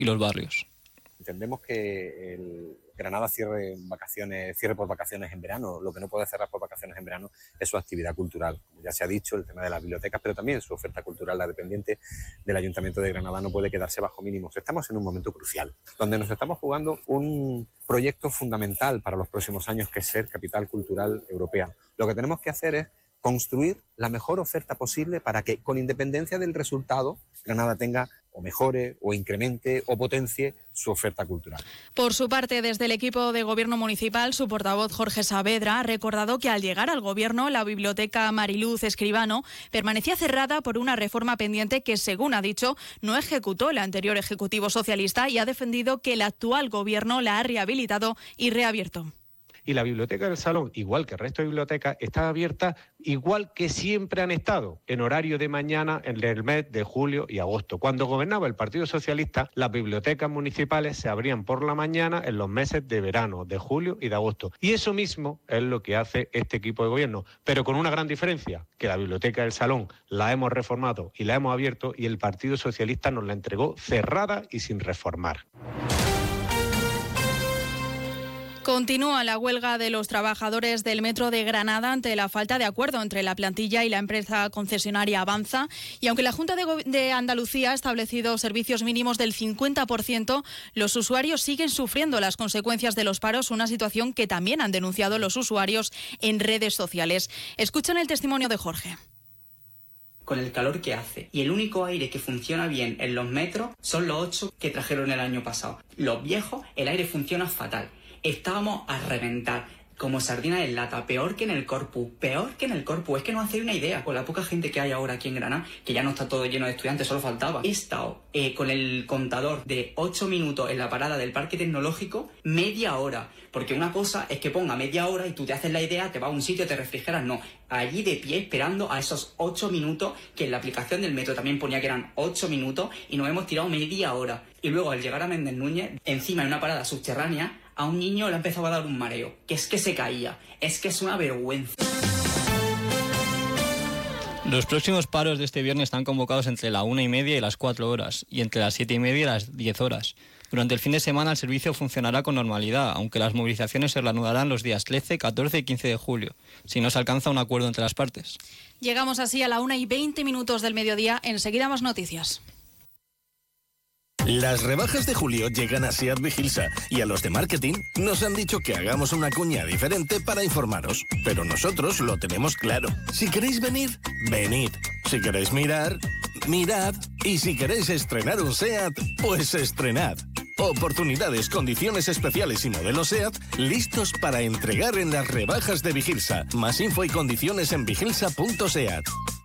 y los barrios. Entendemos que Granada cierre por vacaciones en verano. Lo que no puede cerrar por vacaciones en verano es su actividad cultural. Como ya se ha dicho, el tema de las bibliotecas, pero también su oferta cultural, la dependiente del Ayuntamiento de Granada, no puede quedarse bajo mínimos. Estamos en un momento crucial, donde nos estamos jugando un proyecto fundamental para los próximos años, que es ser capital cultural europea. Lo que tenemos que hacer es construir la mejor oferta posible para que, con independencia del resultado, Granada tenga o mejore, o incremente, o potencie su oferta cultural. Por su parte, desde el equipo de gobierno municipal, su portavoz Jorge Saavedra ha recordado que al llegar al gobierno, la biblioteca Mariluz Escribano permanecía cerrada por una reforma pendiente que, según ha dicho, no ejecutó el anterior ejecutivo socialista, y ha defendido que el actual gobierno la ha rehabilitado y reabierto. Y la biblioteca del Salón, igual que el resto de bibliotecas, está abierta igual que siempre han estado, en horario de mañana en el mes de julio y agosto. Cuando gobernaba el Partido Socialista, las bibliotecas municipales se abrían por la mañana en los meses de verano, de julio y de agosto. Y eso mismo es lo que hace este equipo de gobierno, pero con una gran diferencia, que la biblioteca del Salón la hemos reformado y la hemos abierto, y el Partido Socialista nos la entregó cerrada y sin reformar. Continúa la huelga de los trabajadores del Metro de Granada ante la falta de acuerdo entre la plantilla y la empresa concesionaria Avanza. Y aunque la Junta de Andalucía ha establecido servicios mínimos del 50%, los usuarios siguen sufriendo las consecuencias de los paros, una situación que también han denunciado los usuarios en redes sociales. Escuchan el testimonio de Jorge. Con el calor que hace, y el único aire que funciona bien en los metros son los 8 que trajeron el año pasado. Los viejos, el aire funciona fatal. Estábamos a reventar, como sardinas en lata, peor que en el Corpus, es que no hacéis una idea, con la poca gente que hay ahora aquí en Granada, que ya no está todo lleno de estudiantes, solo faltaba. He estado con el contador de 8 minutos en la parada del Parque Tecnológico, media hora, porque una cosa es que ponga media hora y tú te haces la idea, te vas a un sitio, te refrigeras, no, allí de pie esperando a esos 8 minutos, que en la aplicación del metro también ponía que eran 8 minutos, y nos hemos tirado media hora. Y luego al llegar a Méndez Núñez, encima en una parada subterránea, a un niño le ha empezado a dar un mareo, que es que se caía, es que es una vergüenza. Los próximos paros de este viernes están convocados entre la 1:30 y las 4 horas, y entre las 7:30 y las 10 horas. Durante el fin de semana el servicio funcionará con normalidad, aunque las movilizaciones se reanudarán los días 13, 14 y 15 de julio, si no se alcanza un acuerdo entre las partes. Llegamos así a la 1:20 del mediodía. Enseguida más noticias. Las rebajas de julio llegan a SEAT Vigilsa, y a los de marketing nos han dicho que hagamos una cuña diferente para informaros. Pero nosotros lo tenemos claro. Si queréis venir, venid. Si queréis mirar, mirad. Y si queréis estrenar un SEAT, pues estrenad. Oportunidades, condiciones especiales y modelos SEAT listos para entregar en las rebajas de Vigilsa. Más info y condiciones en vigilsa.seat.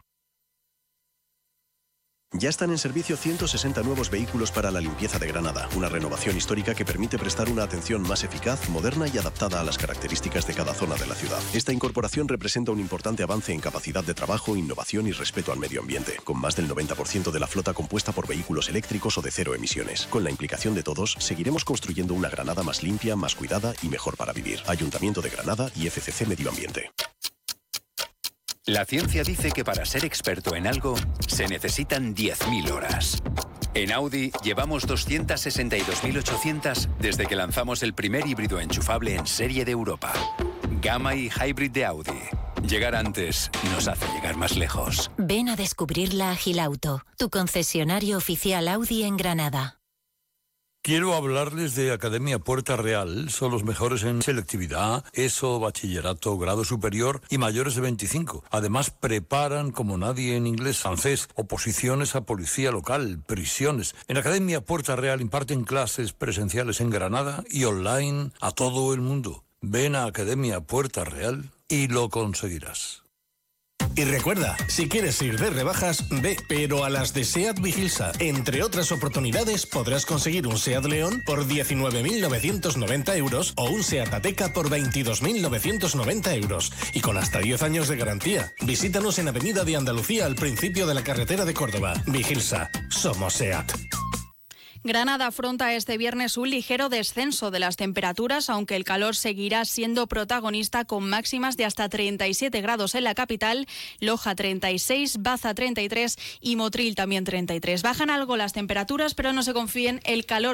Ya están en servicio 160 nuevos vehículos para la limpieza de Granada, una renovación histórica que permite prestar una atención más eficaz, moderna y adaptada a las características de cada zona de la ciudad. Esta incorporación representa un importante avance en capacidad de trabajo, innovación y respeto al medio ambiente, con más del 90% de la flota compuesta por vehículos eléctricos o de cero emisiones. Con la implicación de todos, seguiremos construyendo una Granada más limpia, más cuidada y mejor para vivir. Ayuntamiento de Granada y FCC Medio Ambiente. La ciencia dice que para ser experto en algo se necesitan 10.000 horas. En Audi llevamos 262.800 desde que lanzamos el primer híbrido enchufable en serie de Europa. Gamma y Hybrid de Audi. Llegar antes nos hace llegar más lejos. Ven a descubrir la Agilauto, tu concesionario oficial Audi en Granada. Quiero hablarles de Academia Puerta Real. Son los mejores en selectividad, ESO, bachillerato, grado superior y mayores de 25. Además, preparan como nadie en inglés, francés, oposiciones a policía local, prisiones. En Academia Puerta Real imparten clases presenciales en Granada y online a todo el mundo. Ven a Academia Puerta Real y lo conseguirás. Y recuerda, si quieres ir de rebajas, ve, pero a las de SEAT Vigilsa. Entre otras oportunidades, podrás conseguir un SEAT León por 19.990 euros o un SEAT Ateca por 22.990 euros. Y con hasta 10 años de garantía. Visítanos en Avenida de Andalucía, al principio de la carretera de Córdoba. Vigilsa. Somos SEAT. Granada afronta este viernes un ligero descenso de las temperaturas, aunque el calor seguirá siendo protagonista, con máximas de hasta 37 grados en la capital, Loja 36, Baza 33 y Motril también 33. Bajan algo las temperaturas, pero no se confíen, el calor